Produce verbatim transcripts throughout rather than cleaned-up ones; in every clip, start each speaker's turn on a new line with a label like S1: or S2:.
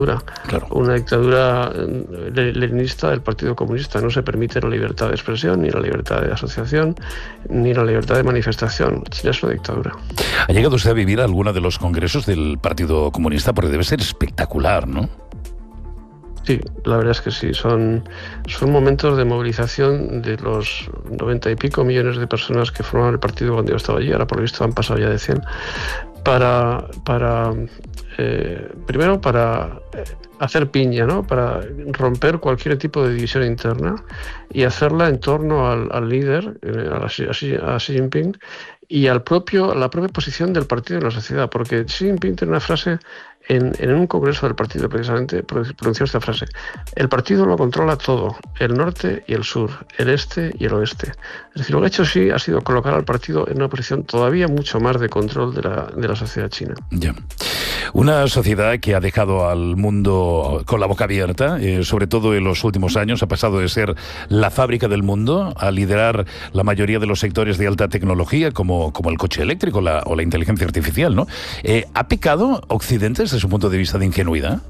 S1: Claro.
S2: Una dictadura leninista del Partido Comunista. No se permite la libertad de expresión, ni la libertad de asociación, ni la libertad de manifestación. China es una dictadura.
S1: ¿Ha llegado usted a vivir alguno de los congresos del Partido Comunista? Porque debe ser espectacular, ¿no?
S2: Sí, la verdad es que sí. Son, son momentos de movilización de los noventa y pico millones de personas que formaban el partido cuando yo estaba allí. Ahora, por lo visto, han pasado ya de cien. Para... para Eh, primero para hacer piña, ¿no? Para romper cualquier tipo de división interna y hacerla en torno al, al líder, eh, a, Xi, a Xi Jinping, y al propio, a la propia posición del partido en la sociedad, porque Xi Jinping tiene una frase en, en un congreso del partido, precisamente, pronunció esta frase: el partido lo controla todo, el norte y el sur, el este y el oeste. Es decir, lo que ha hecho Xi ha sido colocar al partido en una posición todavía mucho más de control de la, de la sociedad china.
S1: Ya. Una sociedad que ha dejado al mundo con la boca abierta, eh, sobre todo en los últimos años, ha pasado de ser la fábrica del mundo a liderar la mayoría de los sectores de alta tecnología, como, como el coche eléctrico la, o la inteligencia artificial, ¿no? Eh, ¿Ha pecado Occidente desde su punto de vista de ingenuidad?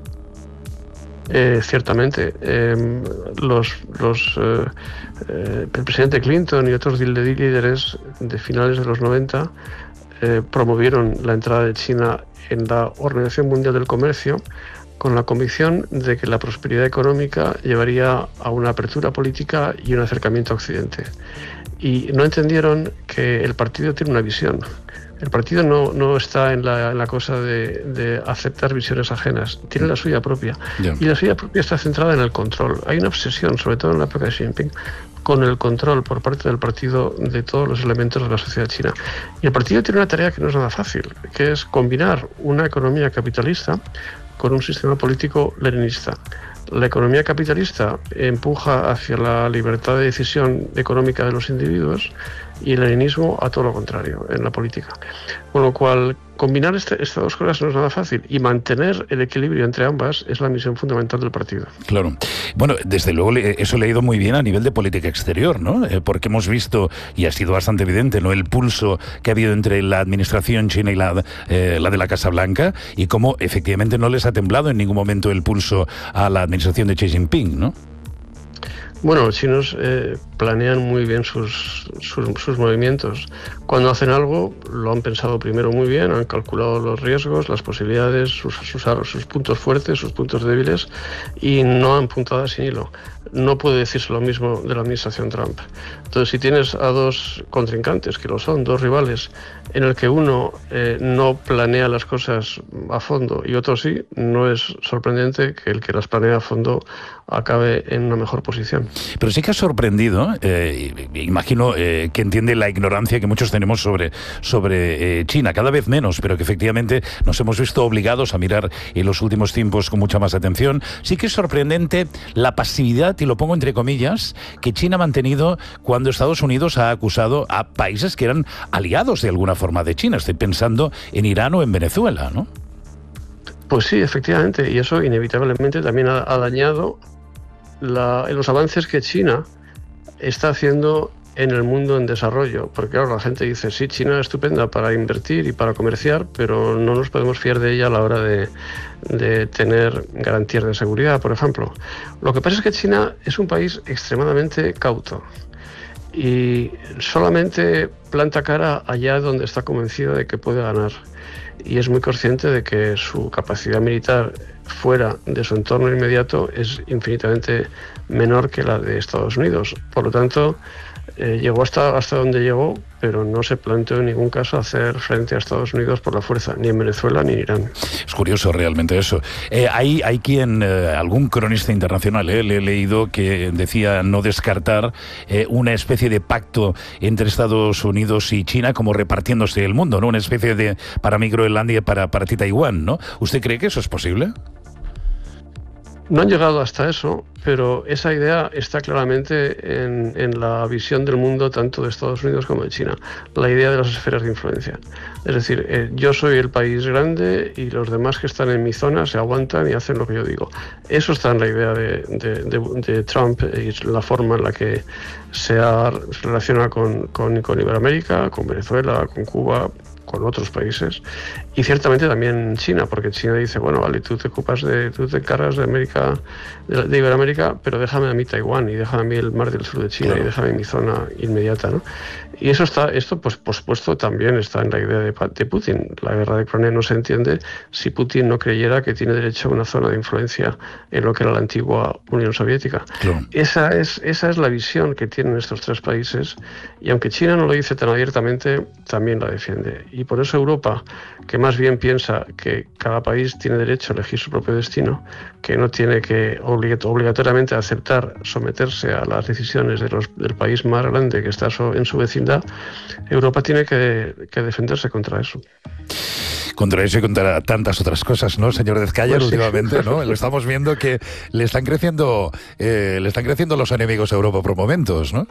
S2: Eh, ciertamente. Eh, los, los, eh, eh, el presidente Clinton y otros líderes de finales de los noventa eh, promovieron la entrada de China en la Organización Mundial del Comercio con la convicción de que la prosperidad económica llevaría a una apertura política y un acercamiento a Occidente. Y no entendieron que el partido tiene una visión. El partido no, no está en la, en la cosa de, de aceptar visiones ajenas, tiene la suya propia. Yeah. Y la suya propia está centrada en el control. Hay una obsesión, sobre todo en la época de Xi Jinping, con el control por parte del partido de todos los elementos de la sociedad china. Y el partido tiene una tarea que no es nada fácil, que es combinar una economía capitalista con un sistema político leninista. La economía capitalista empuja hacia la libertad de decisión económica de los individuos y el leninismo a todo lo contrario en la política. Con lo cual, combinar este, estas dos cosas no es nada fácil, y mantener el equilibrio entre ambas es la misión fundamental del partido.
S1: Claro. Bueno, desde luego eso le ha ido muy bien a nivel de política exterior, ¿no? Eh, porque hemos visto, y ha sido bastante evidente, ¿no?, el pulso que ha habido entre la administración china y la, eh, la de la Casa Blanca, y cómo efectivamente no les ha temblado en ningún momento el pulso a la administración de Xi Jinping, ¿no?
S2: Bueno, los chinos eh, planean muy bien sus, sus, sus movimientos. Cuando hacen algo, lo han pensado primero muy bien, han calculado los riesgos, las posibilidades, sus, sus, sus puntos fuertes, sus puntos débiles, y no han puntado sin hilo. No puede decirse lo mismo de la administración Trump. Entonces, si tienes a dos contrincantes, que lo son, dos rivales, en el que uno eh, no planea las cosas a fondo y otro sí, no es sorprendente que el que las planea a fondo acabe en una mejor posición.
S1: Pero sí que ha sorprendido, eh, imagino eh, que entiende la ignorancia que muchos tenemos sobre, sobre eh, China, cada vez menos, pero que efectivamente nos hemos visto obligados a mirar en los últimos tiempos con mucha más atención. Sí que es sorprendente la pasividad, y lo pongo entre comillas, que China ha mantenido cuando Estados Unidos ha acusado a países que eran aliados de alguna forma de China. Estoy pensando en Irán o en Venezuela, ¿no?
S2: Pues sí, efectivamente, y eso inevitablemente también ha, ha dañado la, los avances que China está haciendo en el mundo en desarrollo, porque ahora la gente dice, sí, China es estupenda para invertir y para comerciar, pero no nos podemos fiar de ella a la hora de, de tener garantías de seguridad, por ejemplo. Lo que pasa es que China es un país extremadamente cauto y solamente planta cara allá donde está convencido de que puede ganar, y es muy consciente de que su capacidad militar fuera de su entorno inmediato es infinitamente menor que la de Estados Unidos. Por lo tanto, eh, llegó hasta, hasta donde llegó, pero no se planteó en ningún caso hacer frente a Estados Unidos por la fuerza, ni en Venezuela ni en Irán.
S1: Es curioso realmente eso. Eh, hay, hay quien, eh, algún cronista internacional, eh, le he leído que decía no descartar eh, una especie de pacto entre Estados Unidos y China, como repartiéndose el mundo, ¿no? Una especie de para mí Groenlandia, para, para ti Taiwán, ¿no? ¿Usted cree que eso es posible?
S2: No han llegado hasta eso, pero esa idea está claramente en, en la visión del mundo tanto de Estados Unidos como de China, la idea de las esferas de influencia. Es decir, eh, yo soy el país grande y los demás que están en mi zona se aguantan y hacen lo que yo digo. Eso está en la idea de, de, de, de Trump y la forma en la que se, ha, se relaciona con, con, con Iberoamérica, con Venezuela, con Cuba, con otros países, y ciertamente también China, porque China dice, bueno, vale, tú te ocupas de, tú te encargas de América, de, de Iberoamérica, pero déjame a mí Taiwán, y déjame a mí el mar del sur de China, claro, y déjame mi zona inmediata, ¿no? Y eso está, esto pues por supuesto también está en la idea de, de Putin. La guerra de Ucrania no se entiende si Putin no creyera que tiene derecho a una zona de influencia en lo que era la antigua Unión Soviética. Claro. Esa es, esa es la visión que tienen estos tres países, y aunque China no lo dice tan abiertamente, también la defiende. Y por eso Europa, que más bien piensa que cada país tiene derecho a elegir su propio destino, que no tiene que obligatoriamente aceptar someterse a las decisiones de los, del país más grande que está en su vecindad, Europa tiene que, que defenderse contra eso.
S1: Contra eso y contra tantas otras cosas, ¿no, señor Dezkayar? Pues sí. Últimamente, ¿no? Lo estamos viendo que le están creciendo, eh, le están creciendo los enemigos a Europa por momentos, ¿no?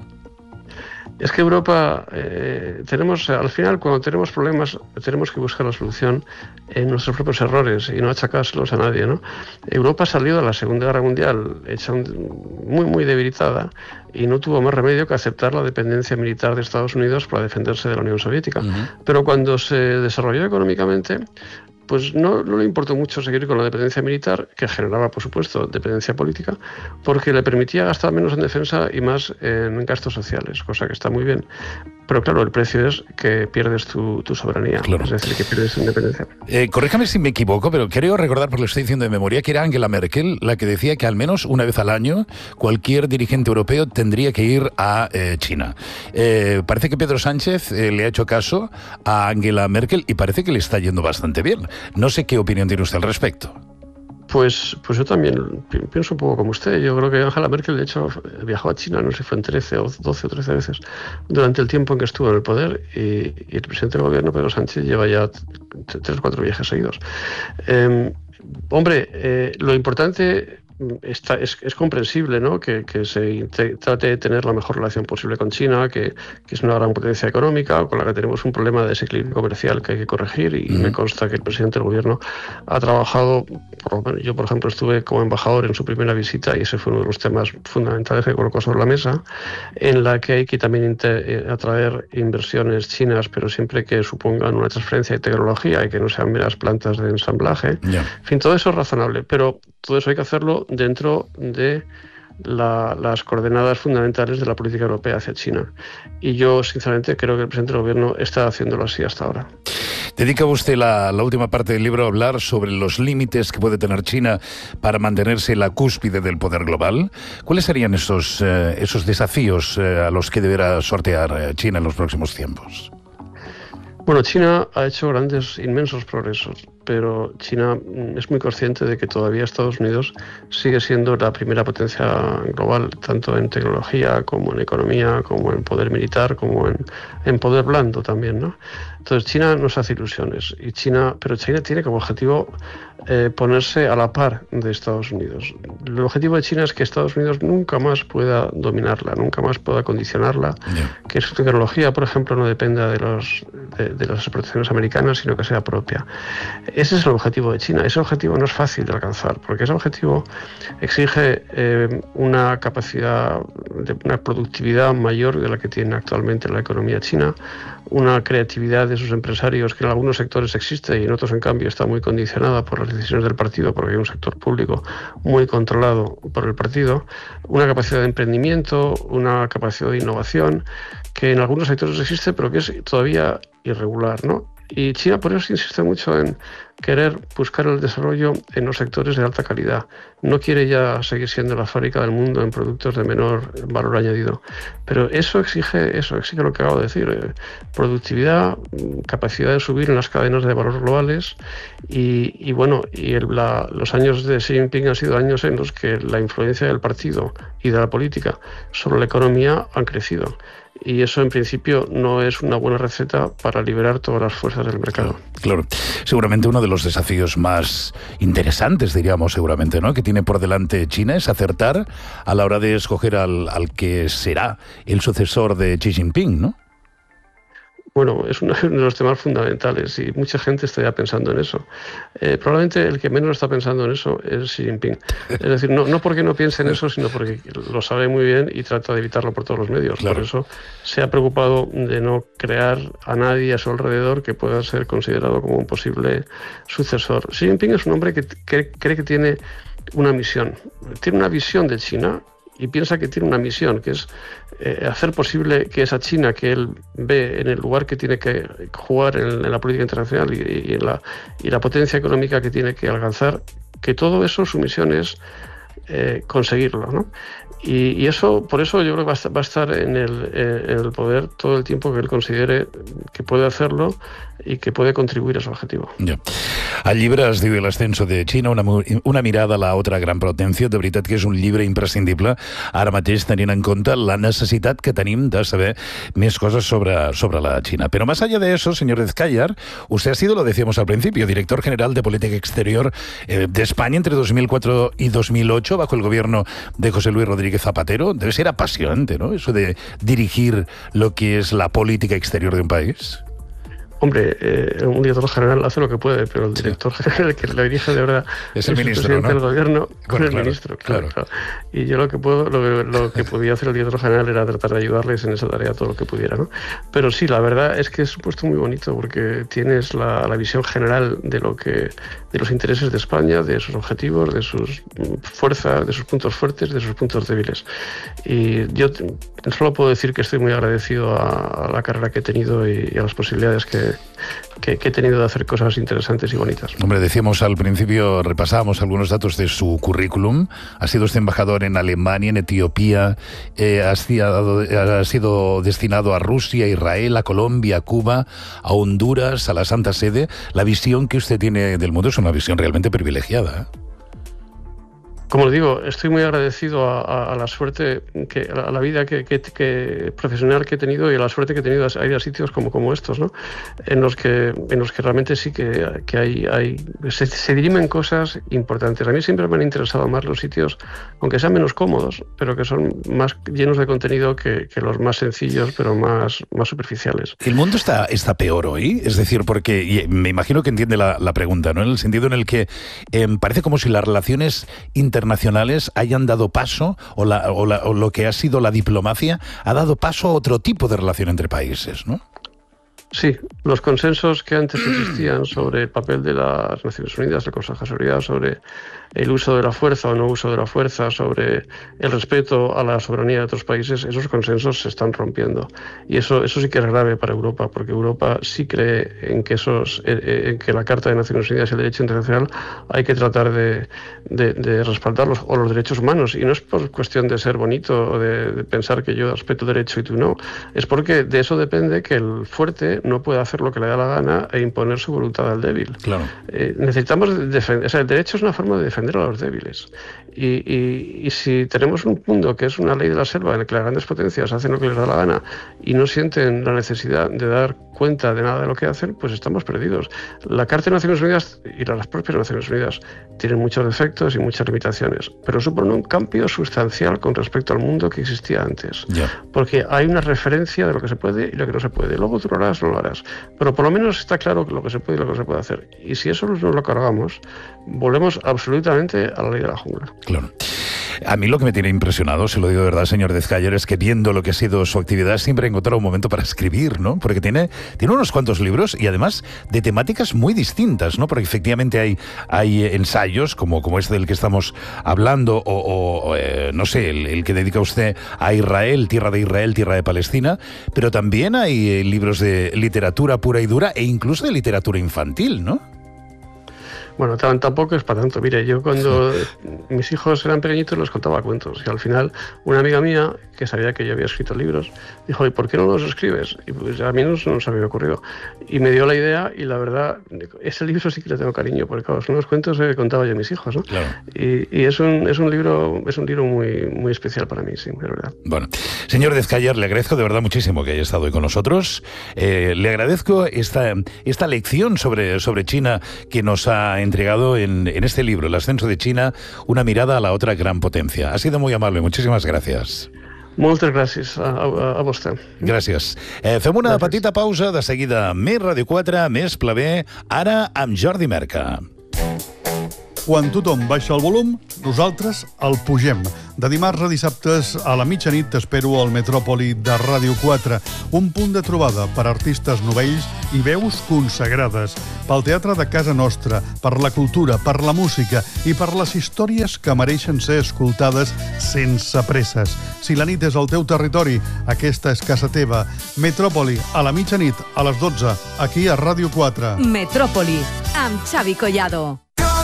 S2: Es que Europa, eh, tenemos, al final, cuando tenemos problemas, tenemos que buscar la solución en nuestros propios errores y no achacárselos a nadie, ¿no? Europa ha salido de la Segunda Guerra Mundial hecha un, muy, muy debilitada, y no tuvo más remedio que aceptar la dependencia militar de Estados Unidos para defenderse de la Unión Soviética. Uh-huh. Pero cuando se desarrolló económicamente, pues no, no le importó mucho seguir con la dependencia militar, que generaba, por supuesto, dependencia política, porque le permitía gastar menos en defensa y más en gastos sociales, cosa que está muy bien. Pero claro, el precio es que pierdes tu, tu soberanía, claro. Es decir, que pierdes tu independencia.
S1: Eh, corríjame si me equivoco, pero creo recordar, porque lo estoy diciendo de memoria, que era Angela Merkel la que decía que al menos una vez al año cualquier dirigente europeo tendría que ir a eh, China. Eh, parece que Pedro Sánchez eh, le ha hecho caso a Angela Merkel y parece que le está yendo bastante bien. No sé qué opinión tiene usted al respecto.
S2: Pues, pues yo también pienso un poco como usted. Yo creo que Angela Merkel, de hecho, viajó a China, no sé si fue en trece o doce o trece veces, durante el tiempo en que estuvo en el poder, y, y el presidente del gobierno, Pedro Sánchez, lleva ya tres o cuatro viajes seguidos. Eh, hombre, eh, lo importante... Está, es, es comprensible, ¿no?, que, que se te, trate de tener la mejor relación posible con China, que, que es una gran potencia económica, con la que tenemos un problema de desequilibrio comercial que hay que corregir, y mm. me consta que el presidente del gobierno ha trabajado, por, yo por ejemplo estuve como embajador en su primera visita, y ese fue uno de los temas fundamentales que colocó sobre la mesa, en la que hay que también inter, atraer inversiones chinas, pero siempre que supongan una transferencia de tecnología y que no sean meras plantas de ensamblaje. Yeah. En fin, todo eso es razonable, pero todo eso hay que hacerlo dentro de la, las coordenadas fundamentales de la política europea hacia China. Y yo, sinceramente, creo que el presidente del gobierno está haciéndolo así hasta ahora.
S1: Dedica usted la, la última parte del libro a hablar sobre los límites que puede tener China para mantenerse en la cúspide del poder global. ¿Cuáles serían esos, eh, esos desafíos eh, a los que deberá sortear eh, China en los próximos tiempos?
S2: Bueno, China ha hecho grandes, inmensos progresos, pero China es muy consciente de que todavía Estados Unidos sigue siendo la primera potencia global, tanto en tecnología como en economía, como en poder militar, como en, en poder blando también, ¿no? Entonces China nos hace ilusiones, y China, pero China tiene como objetivo eh, ponerse a la par de Estados Unidos. El objetivo de China es que Estados Unidos nunca más pueda dominarla, nunca más pueda condicionarla, yeah. que su tecnología, por ejemplo, no dependa de, los, de, de las exportaciones americanas, sino que sea propia. Ese es el objetivo de China. Ese objetivo no es fácil de alcanzar, porque ese objetivo exige eh, una capacidad, de una productividad mayor de la que tiene actualmente la economía china, una creatividad de sus empresarios que en algunos sectores existe y en otros, en cambio, está muy condicionada por las decisiones del partido, porque hay un sector público muy controlado por el partido, una capacidad de emprendimiento, una capacidad de innovación que en algunos sectores existe, pero que es todavía irregular, ¿no? Y China por eso insiste mucho en querer buscar el desarrollo en los sectores de alta calidad. No quiere ya seguir siendo la fábrica del mundo en productos de menor valor añadido. Pero eso exige, eso exige lo que acabo de decir, eh, productividad, capacidad de subir en las cadenas de valor globales, y, y bueno, y el, la, los años de Xi Jinping han sido años en los que la influencia del partido y de la política sobre la economía han crecido. Y eso, en principio, no es una buena receta para liberar todas las fuerzas del mercado.
S1: Claro, claro. Seguramente uno de los desafíos más interesantes, diríamos, seguramente, ¿no?, que tiene por delante China es acertar a la hora de escoger al, al que será el sucesor de Xi Jinping, ¿no?
S2: Bueno, es uno de los temas fundamentales y mucha gente está ya pensando en eso. Eh, probablemente el que menos está pensando en eso es Xi Jinping. Es decir, no, no porque no piense en eso, sino porque lo sabe muy bien y trata de evitarlo por todos los medios. Claro. Por eso se ha preocupado de no crear a nadie a su alrededor que pueda ser considerado como un posible sucesor. Xi Jinping es un hombre que cree, cree que tiene una misión. Tiene una visión de China y piensa que tiene una misión, que es eh, hacer posible que esa China que él ve en el lugar que tiene que jugar en, en la política internacional y, y, en la, y la potencia económica que tiene que alcanzar, que todo eso, su misión es eh, conseguirlo, ¿no? Y, y eso, por eso yo creo que va a estar, va a estar en, el, en el poder todo el tiempo que él considere que puede hacerlo i que puede contribuir a su objetivo.
S1: Ja. El llibre es diu L'ascenso de China, una, una mirada a la otra gran potencia. De veritat que és un llibre imprescindible, ara mateix tenint en compte la necessitat que tenim de saber més cosas sobre, sobre la China. Pero más allá de eso, señor Ezkayar, usted ha sido, lo decíamos al principio, director general de Política Exterior eh, de España entre dos mil cuatro y dos mil ocho, bajo el gobierno de José Luis Rodríguez Zapatero. Debe ser apasionante, ¿no?, eso de dirigir lo que es la política exterior de un país.
S2: Hombre, eh, un director general hace lo que puede, pero el director sí. general, el que lo dirige de verdad,
S1: es el, el ministro,
S2: presidente, ¿no?, del gobierno,
S1: bueno,
S2: el
S1: claro,
S2: ministro, claro,
S1: claro.
S2: claro. Y yo lo que puedo, lo que, lo que podía hacer el director general era tratar de ayudarles en esa tarea todo lo que pudiera, ¿no? Pero sí, la verdad es que es un puesto muy bonito porque tienes la, la visión general de lo que, de los intereses de España, de sus objetivos, de sus fuerzas, de sus puntos fuertes, de sus puntos débiles. Y yo solo puedo decir que estoy muy agradecido a, a la carrera que he tenido y, y a las posibilidades que Que, que he tenido de hacer cosas interesantes y bonitas.
S1: Hombre, decíamos al principio, repasábamos algunos datos de su currículum. Ha sido usted embajador en Alemania, en Etiopía, eh, ha, sido, ha sido destinado a Rusia, a Israel, a Colombia, a Cuba, a Honduras, a la Santa Sede. La visión que usted tiene del mundo es una visión realmente privilegiada, ¿eh?
S2: Como le digo, estoy muy agradecido a, a, a la suerte, que, a la vida que, que, que profesional que he tenido y a la suerte que he tenido a ir a sitios como, como estos, ¿no? En los que, en los que realmente sí que, que hay, hay se, se dirimen cosas importantes. A mí siempre me han interesado más los sitios, aunque sean menos cómodos, pero que son más llenos de contenido que, que los más sencillos, pero más, más superficiales.
S1: ¿El mundo está, está peor hoy? Es decir, porque me imagino que entiende la, la pregunta, ¿no?, en el sentido en el que eh, parece como si las relaciones internacionales internacionales hayan dado paso, o, la, o, la, o lo que ha sido la diplomacia, ha dado paso a otro tipo de relación entre países, ¿no?
S2: Sí, los consensos que antes existían sobre el papel de las Naciones Unidas, el Consejo de Seguridad, sobre el uso de la fuerza o no uso de la fuerza, sobre el respeto a la soberanía de otros países, esos consensos se están rompiendo. Y eso, eso sí que es grave para Europa, porque Europa sí cree en que, esos, en que la Carta de Naciones Unidas y el derecho internacional hay que tratar de, de, de respaldarlos, o los derechos humanos. Y no es por cuestión de ser bonito o de, de pensar que yo respeto el derecho y tú no. Es porque de eso depende que el fuerte no puede hacer lo que le da la gana e imponer su voluntad al débil.
S1: Claro.
S2: Eh, necesitamos defender, o sea, el derecho es una forma de defender a los débiles. Y, y, y si tenemos un mundo que es una ley de la selva en el que las grandes potencias hacen lo que les da la gana y no sienten la necesidad de dar cuenta de nada de lo que hacen, pues estamos perdidos. La Carta de Naciones Unidas y las propias Naciones Unidas tienen muchos defectos y muchas limitaciones, pero supone un cambio sustancial con respecto al mundo que existía antes.
S1: Yeah.
S2: Porque hay una referencia de lo que se puede y lo que no se puede. Luego tú lo harás, no lo harás. Pero por lo menos está claro lo que se puede y lo que no se puede hacer. Y si eso no lo cargamos, volvemos absolutamente a la ley de la jungla.
S1: Claro. A mí lo que me tiene impresionado, se lo digo de verdad, señor Ezkayar, es que viendo lo que ha sido su actividad siempre ha encontrado un momento para escribir, ¿no? Porque tiene, tiene unos cuantos libros y además de temáticas muy distintas, ¿no? Porque efectivamente hay, hay ensayos como, como este del que estamos hablando o, o eh, no sé, el, el que dedica usted a Israel, tierra de Israel, tierra de Palestina, pero también hay eh, libros de literatura pura y dura e incluso de literatura infantil, ¿no?
S2: Bueno, tampoco es para tanto. Mire, yo cuando mis hijos eran pequeñitos les contaba cuentos y al final una amiga mía, que sabía que yo había escrito libros, dijo, ¿y por qué no los escribes? Y pues a mí no, no se me había ocurrido. Y me dio la idea y la verdad, ese libro sí que le tengo cariño, porque claro, son los cuentos que contaba yo a mis hijos, ¿no?
S1: Claro.
S2: Y, y es, un, es un libro es un libro muy, muy especial para mí, sí, es verdad.
S1: Bueno, señor Ezkayar, le agradezco de verdad muchísimo que haya estado hoy con nosotros. Eh, le agradezco esta, esta lección sobre, sobre China que nos ha entregado en, en este libro, El ascenso de China, una mirada a la otra gran potencia. Ha sido muy amable, muchísimas gracias.
S2: Moltes gràcies a, a, a vostè.
S1: Gràcies. Eh, fem una
S2: Gràcies.
S1: petita pausa, de seguida més Ràdio quatre, més Plaber, ara amb Jordi Merca.
S3: Quan tothom baixa el volum, nosaltres el pugem. De dimarts a dissabtes a la mitjanit t'espero al Metròpoli de Ràdio quatre, un punt de trobada per artistes novells i veus consagrades, pel teatre de casa nostra, per la cultura, per la música i per les històries que mereixen ser escoltades sense presses. Si la nit és al teu territori, aquesta és casa teva. Metròpoli, a la mitjanit, a les dotze, aquí a Ràdio quatre.
S4: Metròpoli, amb Xavi Collado.